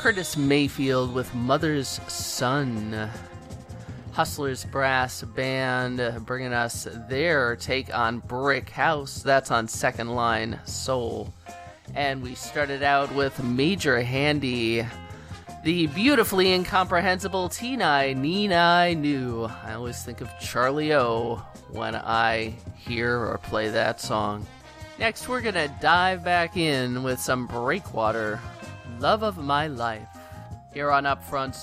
Curtis Mayfield with Mother's Son. Hustlers Brass Band bringing us their take on Brick House. That's on Second Line Soul. And we started out with Major Handy, the beautifully incomprehensible Teen Neen I Knew. I always think of Charlie O when I hear or play that song. Next, we're going to dive back in with some Breakwater, Love of My Life. Here on Upfront